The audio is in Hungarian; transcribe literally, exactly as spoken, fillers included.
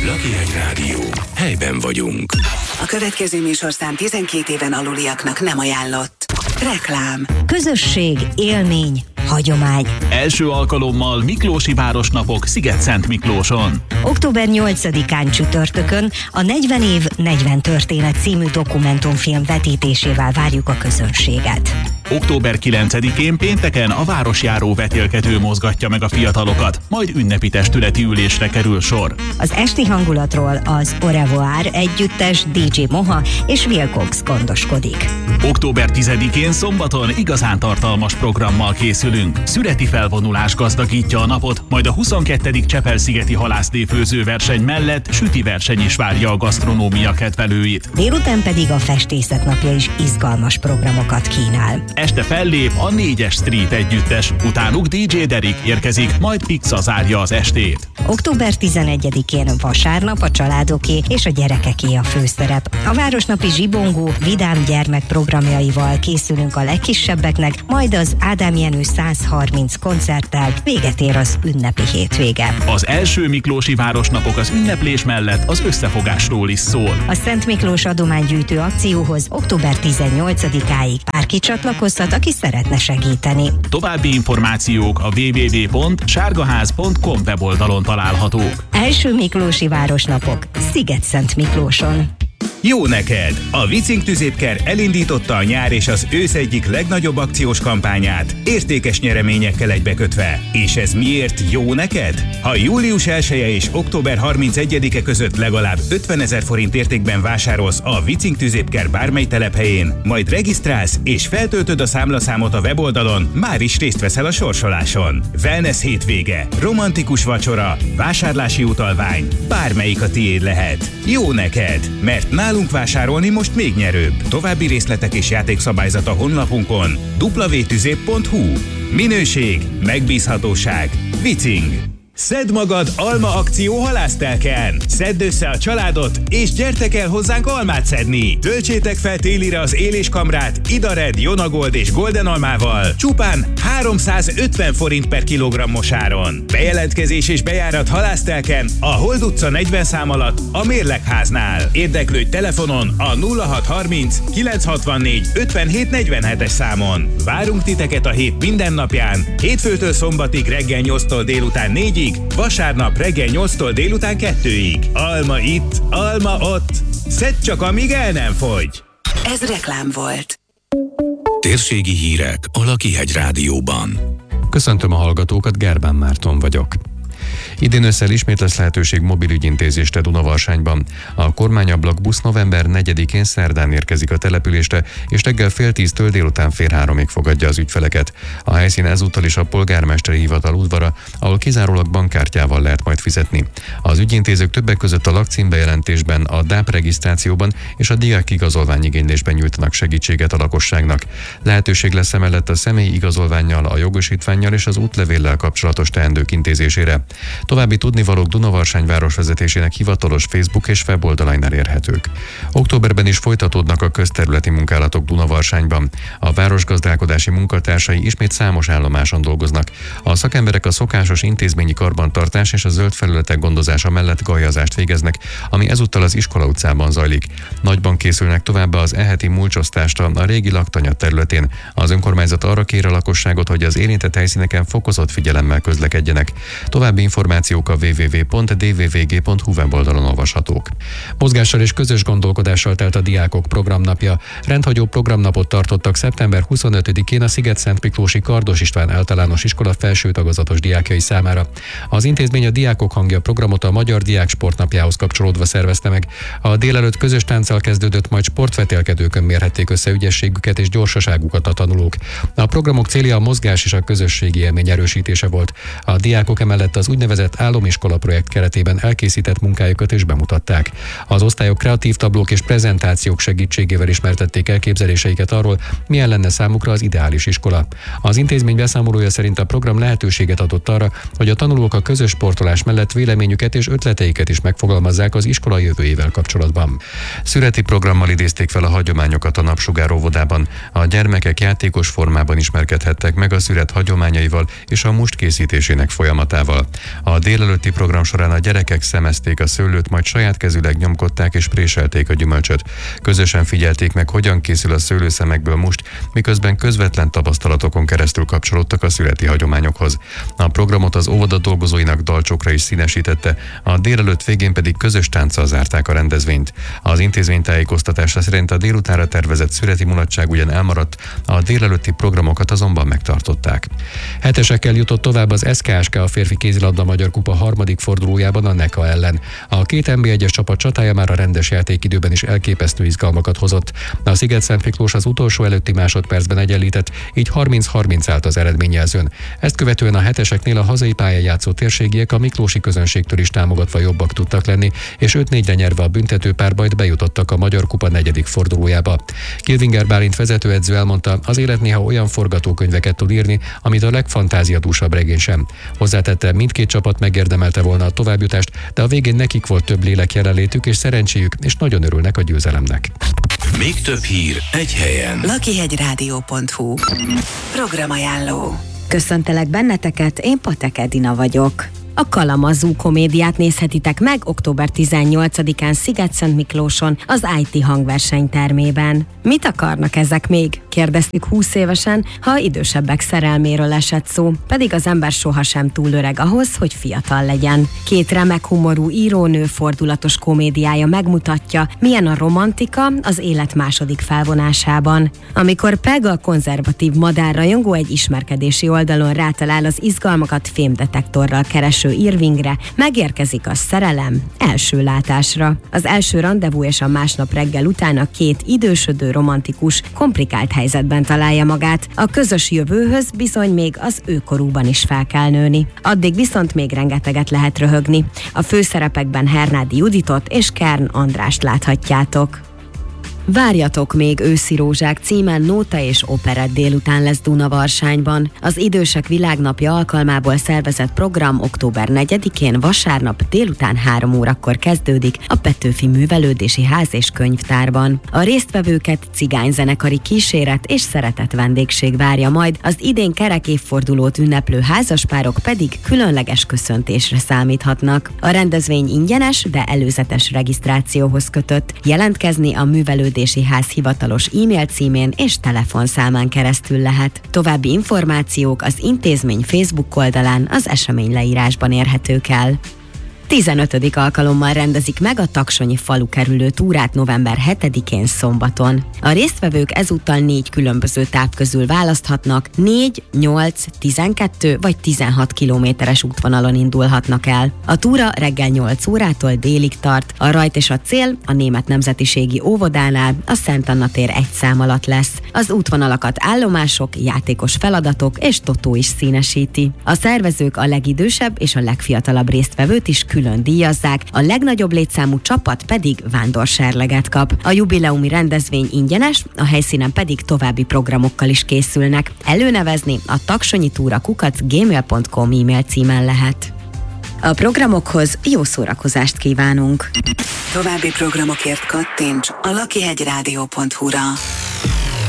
Lakihegy Rádió. Helyben vagyunk. A következő műsorszám tizenkét éven aluliaknak nem ajánlott. Reklám. Közösség, élmény, hagyomány. Első alkalommal Miklósi Városnapok Sziget-Szent Miklóson. október nyolcadikán csütörtökön a negyven év, negyven történet című dokumentumfilm vetítésével várjuk a közönséget. október kilencedikén pénteken a városjáró vetélkedő mozgatja meg a fiatalokat, majd ünnepi testületi ülésre kerül sor. Az esti hangulatról az Au revoir együttes, dé dzsé Moha és Will Cox gondoskodik. október tizedikén szombaton igazán tartalmas programmal készülünk. Szüreti felvonulás gazdagítja a napot, majd a huszonkettedik Csepel-szigeti halászléfőző verseny mellett süti verseny is várja a gasztronómia kedvelőit. Délután pedig a festészet napja is izgalmas programokat kínál. Este fellép a négyes Street együttes, utánuk dé dzsé Derik érkezik, majd Pixa zárja az estét. október tizenegyedikén vasárnap a családoké és a gyerekeké a főszerep. A városnapi zsibongó, vidám gyermekprogramjaival készülünk a legkisebbeknek, majd az Ádám Jenő száz harminc koncerttel véget ér az ünnepi hétvége. Az első Miklósi Városnapok az ünneplés mellett az összefogásról is szól. A Szent Miklós adománygyűjtő akcióhoz október tizennyolcadikáig bárki csatlakozhat, aki szeretne segíteni. További információk a double-u double-u double-u pont sárgaház pont com weboldalon találhatók. Első Miklósi Városnapok Sziget-Szent Miklóson. Jó neked! A Vicing Tüzépker elindította a nyár és az ősz egyik legnagyobb akciós kampányát, értékes nyereményekkel egybekötve. És ez miért jó neked? Ha július elseje és október harmincegyedike között legalább ötvenezer forint értékben vásárolsz a Vicing Tüzépker bármely telephelyén, majd regisztrálsz és feltöltöd a számlaszámot a weboldalon, már is részt veszel a sorsoláson. Wellness hétvége, romantikus vacsora, vásárlási utalvány, bármelyik a tiéd lehet. Jó neked! Mert nálunk vásárolni most még nyerőbb. További részletek és játékszabályzat a honlapunkon double-u double-u double-u pont tüzép pont hu. Minőség, megbízhatóság, Vicing. Szedd magad alma akció halásztelken! Szedd össze a családot, és gyertek el hozzánk almát szedni! Töltsétek fel télire az éléskamrát Idared, Jonagold és Golden almával csupán háromszázötven forint per kilogrammos áron. Bejelentkezés és bejárat halásztelken a Hold utca negyven szám alatt a Mérlegháznál. Érdeklődj telefonon a nulla hat harminc kilenc hatvannégy ötvenhét negyvenhetes számon. Várunk titeket a hét minden napján, hétfőtől szombatig reggel nyolctól délután négyig, vasárnap reggel nyolctól délután kettőig. Alma itt, alma ott. Szedd csak, amíg el nem fogy. Ez reklám volt. Térségi hírek a Lakihegy Rádióban. Köszöntöm a hallgatókat, Gerbán Márton vagyok. Idén ősszel ismét lesz lehetőség mobilügyintézésre Dunavarsányban. A kormányablak busz november negyedikén szerdán érkezik a településre, és reggel fél tíztől délután fél háromig fogadja az ügyfeleket. A helyszín ezúttal is a polgármesteri hivatal udvara, ahol kizárólag bankkártyával lehet majd fizetni. Az ügyintézők többek között a lakcímbejelentésben, a dé á pé regisztrációban és a diák igazolványigénylésben nyújtanak segítséget a lakosságnak. Lehetőség lesz emellett a személyi igazolvánnyal, a jogosítvánnyal és az útlevéllel kapcsolatos teendők intézésére. További tudnivalók Dunavarsány városvezetésének hivatalos Facebook és weboldalain elérhetők. Októberben is folytatódnak a közterületi munkálatok Dunavarsányban. A városgazdálkodási munkatársai ismét számos állomáson dolgoznak. A szakemberek a szokásos intézményi karbantartás és a zöld felületek gondozása mellett galjazást végeznek, ami ezúttal az Iskola utcában zajlik. Nagyban készülnek továbbá az e-heti mulcsosztásra a régi laktanya területén. Az önkormányzat arra kér a lakosságot, hogy az érintett helyszíneken fokozott figyelemmel közlekedjenek. További információk a double-u double-u double-u pont d v v g pont hu weboldalon olvashatók. Mozgással és közös gondolkodással telt a diákok programnapja. Rendhagyó programnapot tartottak szeptember huszonötödikén a Sziget-Szent Miklósi Kardos István Általános Iskola felső tagozatos diákjai számára. Az intézmény a Diákok Hangja programot a Magyar Diák Sportnapjához kapcsolódva szervezte meg. A délelőtt közös tánccal kezdődött, majd sportvetélkedőkön mérhették össze ügyességüket és gyorsaságukat a tanulók. A programok célja a mozgás és a közösségi élmény erősítése volt. A diákok emellett az úgynevezett álomiskola projekt keretében elkészített munkájukat is bemutatták. Az osztályok kreatív tablók és prezentációk segítségével ismertették elképzeléseiket arról, milyen lenne számukra az ideális iskola. Az intézmény beszámolója szerint a program lehetőséget adott arra, hogy a tanulók a közös sportolás mellett véleményüket és ötleteiket is megfogalmazzák az iskola jövőjével kapcsolatban. Szüreti programmal idézték fel a hagyományokat a Napsugár óvodában. A gyermekek játékos formában ismerkedhettek meg a Szüret hagyományaival és a must készítésének folyamatával. A délelőtti program során a gyerekek szemezték a szőlőt, majd saját kezüleg nyomkodták és préselték a gyümölcsöt. Közösen figyelték meg, hogyan készül a szőlőszemekből must, miközben közvetlen tapasztalatokon keresztül kapcsolódtak a születi hagyományokhoz. A programot az óvoda dolgozóinak dalcsokra is színesítette, a délelőtt végén pedig közös tánccal zárták a rendezvényt. Az intézmény tájékoztatása szerint a délutánra tervezett születi mulatság ugyan elmaradt, a délelőtti programokat azonban megtartották. Hetesekkel jutott tovább az es ká es ká a férfi kézilabda Magyar Kupa harmadik fordulójában a Neka ellen. A két en bé egyes csapat csatája már a rendes játékidőben is elképesztő izgalmakat hozott. A Sziget-Szent Miklós az utolsó előtti másodpercben egyenlített, így harminc harminc állt az eredményjelzőn. Ezt követően a heteseknél a hazai pályán játszó térségiek a miklósi közönségtől is támogatva jobbak tudtak lenni, és öt négyre nyerve a büntetőpárbajt bejutottak a Magyar Kupa negyedik fordulójába. Kilvinger Bálint vezetőedző elmondta, az élet néha olyan forgatókönyveket tud írni, amit a legfantáziadúsabb regény sem. Hozzátette, mindkét csapat megérdemelte volna a továbbjutást, de a végén nekik volt több lélek jelenlétük és szerencséjük, és nagyon örülnek a győzelemnek. Még több hír egy helyen. lakihegyrádió pont hu. Programajánló. Köszöntelek benneteket, én Patek Edina vagyok. A Kalamazoo komédiát nézhetitek meg október tizennyolcadikán Sziget-Szent Miklóson, az i té hangversenytermében. Mit akarnak ezek még? Kérdeztük húsz évesen, ha idősebbek szerelméről esett szó, pedig az ember sohasem túl öreg ahhoz, hogy fiatal legyen. Két remek humorú írónő fordulatos komédiája megmutatja, milyen a romantika az élet második felvonásában. Amikor Peg, a konzervatív madárrajongó egy ismerkedési oldalon rátalál az izgalmakat fémdetektorral kereső Irvingre, megérkezik a szerelem első látásra. Az első randevú és a másnap reggel után a két idősödő romantikus komplikált helyzetben találja magát. A közös jövőhöz bizony még az őkorúban is fel kell nőni. Addig viszont még rengeteget lehet röhögni. A főszerepekben Hernádi Juditot és Kern Andrást láthatjátok. Várjatok még őszi rózsák címen nóta és operett délután lesz Dunavarsányban. Az Idősek Világnapja alkalmából szervezett program október negyedikén vasárnap délután három órakor kezdődik a Petőfi Művelődési Ház és Könyvtárban. A résztvevőket cigányzenekari kíséret és szeretett vendégség várja majd, az idén kerek évfordulót ünneplő házaspárok pedig különleges köszöntésre számíthatnak. A rendezvény ingyenes, de előzetes regisztrációhoz kötött. Jelentkezni a Művelődési Ház hivatalos e-mail címén és telefonszámán keresztül lehet. További információk az intézmény Facebook oldalán az esemény leírásban érhetők el. tizenötödik alkalommal rendezik meg a Taksonyi falukerülő túrát november hetedikén szombaton. A résztvevők ezúttal négy különböző táv közül választhatnak, négy, nyolc, tizenkettő vagy tizenhat kilométeres útvonalon indulhatnak el. A túra reggel nyolc órától délig tart, a rajt és a cél a Német Nemzetiségi Óvodánál, a Szent Anna tér egy szám alatt lesz. Az útvonalakat állomások, játékos feladatok és totó is színesíti. A szervezők a legidősebb és a legfiatalabb résztvevőt is külön díjazzák, a legnagyobb létszámú csapat pedig vándorserleget kap. A jubileumi rendezvény ingyenes, a helyszínen pedig további programokkal is készülnek. Előnevezni a taksonyi túra kukac gmail pont com e-mail címen lehet. A programokhoz jó szórakozást kívánunk! További programokért kattints a lakihegyrádió pont hu-ra.